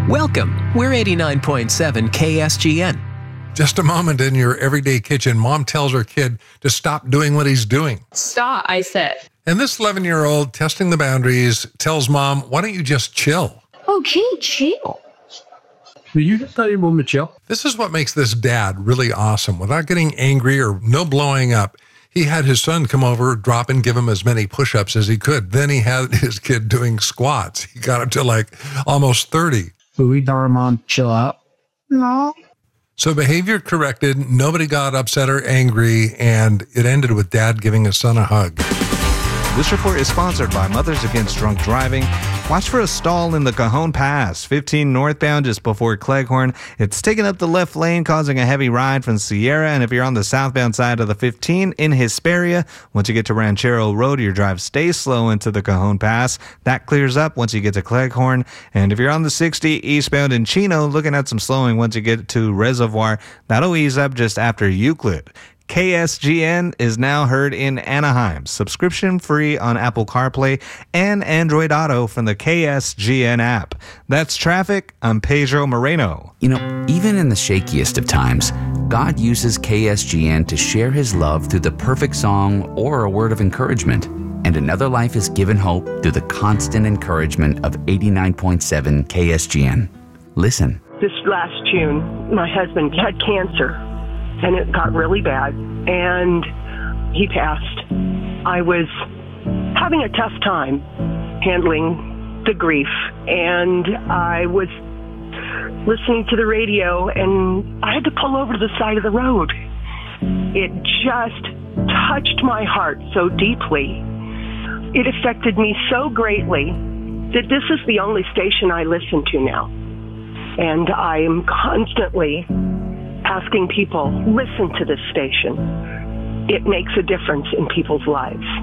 Welcome. We're 89.7 KSGN. Just a moment in your everyday kitchen, mom tells her kid to stop doing what he's doing. Stop, I said. And this 11-year-old, testing the boundaries, tells mom, why don't you just chill? Okay, chill. Did you just tell your mom to chill? This is what makes this dad really awesome. Without getting angry or no blowing up, he had his son come over, drop and give him as many push-ups as he could. Then he had his kid doing squats. He got up to like almost 30. But we tell our mom, chill out. No. So behavior corrected, nobody got upset or angry, and it ended with dad giving his son a hug. This report is sponsored by Mothers Against Drunk Driving. Watch for a stall in the Cajon Pass, 15 northbound just before Cleghorn. It's taking up the left lane, causing a heavy ride from Sierra. And if you're on the southbound side of the 15 in Hesperia, once you get to Ranchero Road, your drive stays slow into the Cajon Pass. That clears up once you get to Cleghorn. And if you're on the 60 eastbound in Chino, looking at some slowing once you get to Reservoir, that'll ease up just after Euclid. KSGN is now heard in Anaheim, subscription free on Apple CarPlay and Android Auto from the KSGN app. That's traffic. I'm Pedro Moreno. You know, even in the shakiest of times, God uses KSGN to share his love through the perfect song or a word of encouragement. And another life is given hope through the constant encouragement of 89.7 KSGN. Listen. This last June, my husband had cancer. And it got really bad, and he passed. I was having a tough time handling the grief, and I was listening to the radio, and I had to pull over to the side of the road. It just touched my heart so deeply. It affected me so greatly that this is the only station I listen to now. And I am constantly asking people, listen to this station. It makes a difference in people's lives.